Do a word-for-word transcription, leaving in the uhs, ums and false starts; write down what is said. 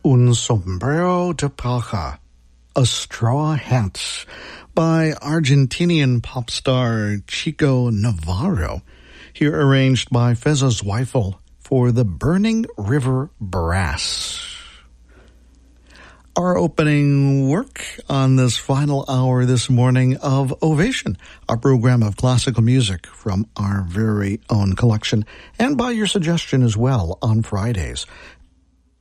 Un sombrero de paja, a straw hat, by Argentinian pop star Chico Navarro, here arranged by Feza Zweifel for the Burning River Brass. Our opening work on this final hour this morning of Ovation, our program of classical music from our very own collection, and by your suggestion as well on Fridays.